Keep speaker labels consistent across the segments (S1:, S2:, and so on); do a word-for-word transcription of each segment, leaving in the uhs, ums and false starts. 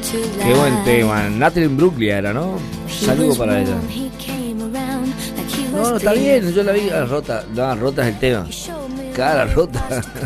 S1: Qué buen tema. Natalie Brooklyn era, ¿no? Saludo para ella. No, no, está bien, yo la vi a rota. No, rota es el tema. Cara rota.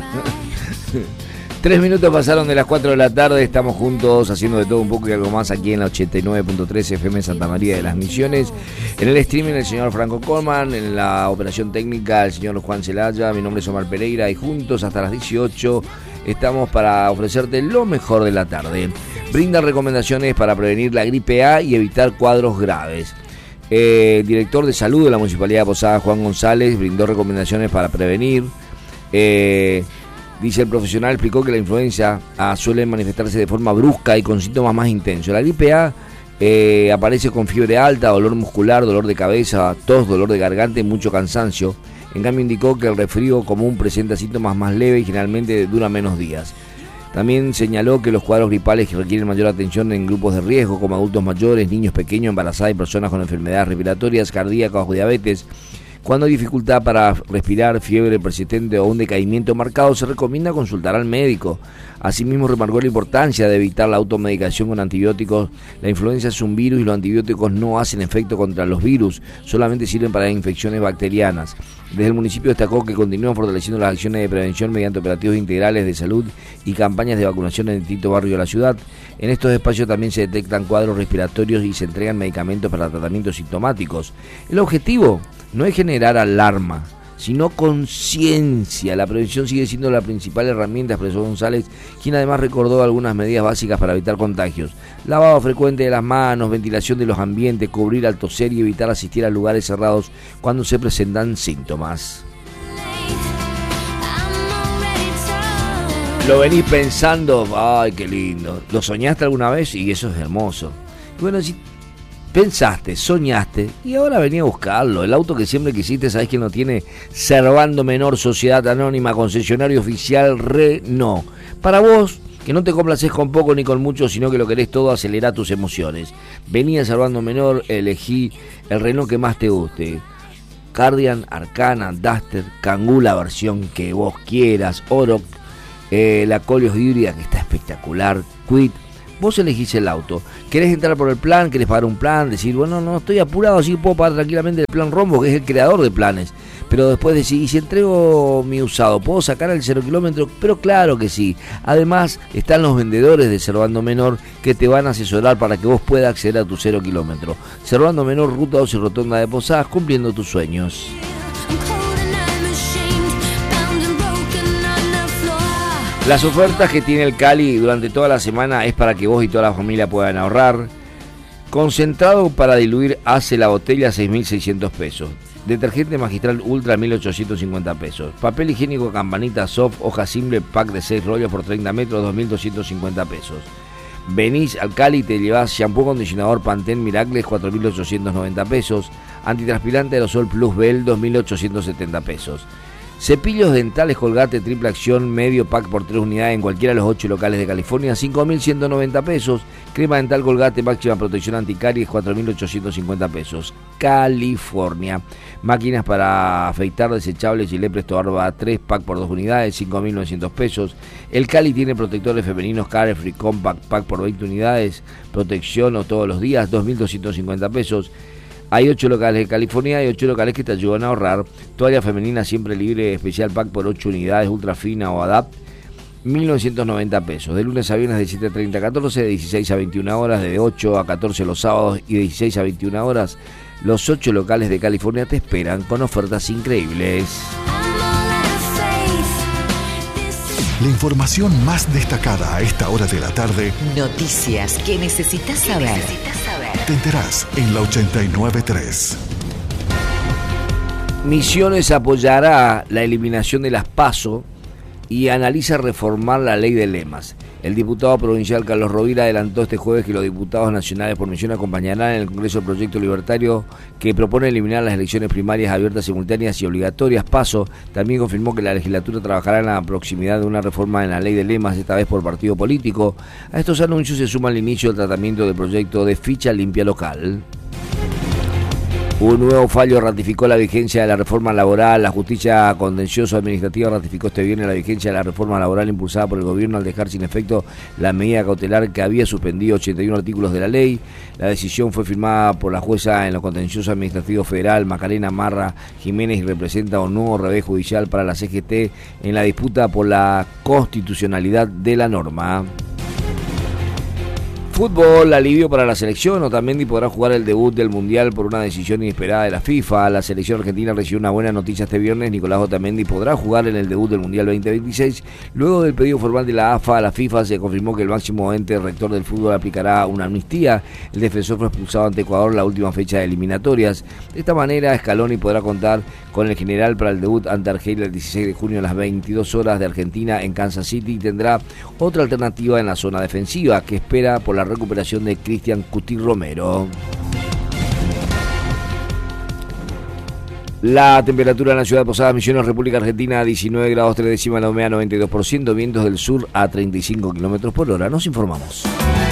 S1: Tres minutos pasaron de las cuatro de la tarde, estamos juntos haciendo de todo un poco y algo más aquí en la ochenta y nueve punto tres F M Santa María de las Misiones. En el streaming el señor Franco Colman, en la operación técnica el señor Juan Celaya, mi nombre es Omar Pereira y juntos hasta las dieciocho estamos para ofrecerte lo mejor de la tarde. Brinda recomendaciones para prevenir la gripe A y evitar cuadros graves. Eh, el director de salud de la Municipalidad de Posadas, Juan González, brindó recomendaciones para prevenir. Eh, Dice el profesional, explicó que la influenza ah, suele manifestarse de forma brusca y con síntomas más intensos. La gripe A eh, aparece con fiebre alta, dolor muscular, dolor de cabeza, tos, dolor de garganta y mucho cansancio. En cambio indicó que el resfrío común presenta síntomas más leves y generalmente dura menos días. También señaló que los cuadros gripales que requieren mayor atención en grupos de riesgo como adultos mayores, niños pequeños, embarazadas y personas con enfermedades respiratorias, cardíacas o diabetes. Cuando hay dificultad para respirar, fiebre persistente o un decaimiento marcado, se recomienda consultar al médico. Asimismo, remarcó la importancia de evitar la automedicación con antibióticos. La influenza es un virus y los antibióticos no hacen efecto contra los virus, solamente sirven para infecciones bacterianas. Desde el municipio destacó que continúan fortaleciendo las acciones de prevención mediante operativos integrales de salud y campañas de vacunación en distintos barrios de la ciudad. En estos espacios también se detectan cuadros respiratorios y se entregan medicamentos para tratamientos sintomáticos. El objetivo no es generar alarma, sino conciencia. La prevención sigue siendo la principal herramienta, expresó González, quien además recordó algunas medidas básicas para evitar contagios. Lavado frecuente de las manos, ventilación de los ambientes, cubrir al toser y evitar asistir a lugares cerrados cuando se presentan síntomas. ¿Lo venís pensando? Ay, qué lindo. ¿Lo soñaste alguna vez? Y eso es hermoso. Y bueno, si pensaste, soñaste y ahora venía a buscarlo. El auto que siempre quisiste, ¿sabés quién lo tiene? Servando Menor, Sociedad Anónima, concesionario oficial Renault. Para vos, que no te complaces con poco ni con mucho, sino que lo querés todo, acelera tus emociones. Vení a Servando Menor, elegí el Renault que más te guste. Cardian, Arcana, Duster, Kangoo, la versión que vos quieras, Oroch, eh, la Koleos híbrida que está espectacular, Kwid. Vos elegís el auto. ¿Querés entrar por el plan? ¿Querés pagar un plan? Decir, bueno, no estoy apurado, así puedo pagar tranquilamente el plan Rombo, que es el creador de planes. Pero después decís, ¿y si entrego mi usado? ¿Puedo sacar el cero kilómetro? Pero claro que sí. Además, están los vendedores de Servando Menor que te van a asesorar para que vos puedas acceder a tu cero kilómetro. Servando Menor, Ruta dos y Rotonda de Posadas, cumpliendo tus sueños. Las ofertas que tiene el Cali durante toda la semana es para que vos y toda la familia puedan ahorrar. Concentrado para diluir hace la botella seis mil seiscientos pesos. Detergente Magistral Ultra mil ochocientos cincuenta pesos. Papel higiénico Campanita Soft, hoja simple, pack de seis rollos por treinta metros, dos mil doscientos cincuenta pesos. Venís al Cali y te llevás shampoo acondicionador Pantene Miracles, cuatro mil ochocientos noventa pesos. Antitranspirante Aerosol Plus Bell, dos mil ochocientos setenta pesos. Cepillos dentales Colgate triple acción medio pack por tres unidades en cualquiera de los ocho locales de California, cinco mil ciento noventa pesos. Crema dental Colgate máxima protección anticaries, cuatro mil ochocientos cincuenta pesos. California. Máquinas para afeitar desechables Gillette Presto Barba tres pack por dos unidades, cinco mil novecientos pesos. El Cali tiene protectores femeninos Carefree Compact pack por veinte unidades, protección o todos los días, dos mil doscientos cincuenta pesos. Hay ocho locales de California y ocho locales que te ayudan a ahorrar. Toalla femenina siempre libre, especial pack por ocho unidades, ultra fina o adapt, mil novecientos noventa pesos. De lunes a viernes de siete treinta a catorce, de dieciséis a veintiuna horas, de ocho a catorce los sábados y de dieciséis a veintiuna horas. Los ocho locales de California te esperan con ofertas increíbles.
S2: La información más destacada a esta hora de la tarde.
S3: Noticias que necesitas saber. Necesitas saber.
S2: Te enterás en la ochenta y nueve punto tres.
S1: Misiones apoyará la eliminación de las PASO y analiza reformar la ley de lemas. El diputado provincial Carlos Rovira adelantó este jueves que los diputados nacionales por misión acompañarán en el Congreso el proyecto libertario que propone eliminar las elecciones primarias abiertas, simultáneas y obligatorias, PASO. También confirmó que la legislatura trabajará en la proximidad de una reforma en la ley de lemas, esta vez por partido político. A estos anuncios se suma el inicio del tratamiento del proyecto de ficha limpia local. Un nuevo fallo ratificó la vigencia de la reforma laboral. La justicia contencioso administrativa ratificó este viernes la vigencia de la reforma laboral impulsada por el gobierno al dejar sin efecto la medida cautelar que había suspendido ochenta y uno artículos de la ley. La decisión fue firmada por la jueza en lo contencioso administrativo federal Macarena Marra Jiménez y representa un nuevo revés judicial para la C G T en la disputa por la constitucionalidad de la norma. Fútbol, alivio para la selección. Otamendi podrá jugar el debut del Mundial por una decisión inesperada de la FIFA. La selección argentina recibió una buena noticia este viernes. Nicolás Otamendi podrá jugar en el debut del Mundial veinte veintiséis. Luego del pedido formal de la A F A a la FIFA, se confirmó que el máximo ente rector del fútbol aplicará una amnistía. El defensor fue expulsado ante Ecuador en la última fecha de eliminatorias. De esta manera, Scaloni podrá contar con el general para el debut ante Argelia el dieciséis de junio a las veintidós horas de Argentina en Kansas City, y tendrá otra alternativa en la zona defensiva, que espera por la recuperación de Cristian Cuti Romero. La temperatura en la ciudad de Posadas Misiones, República Argentina, diecinueve grados tres décimas, la humedad noventa y dos por ciento, vientos del sur a treinta y cinco kilómetros por hora. Nos informamos.